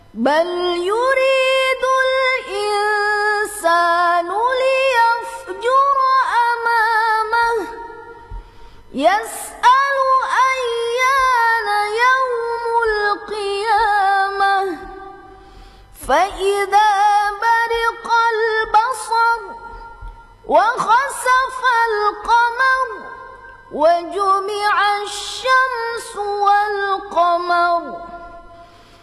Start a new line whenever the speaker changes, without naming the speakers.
بل يريد الإنسان ليفجر أمامه يسأل أيان يوم القيامة فإذا برق البصر وخسف القمر وجمع الشمس والقمر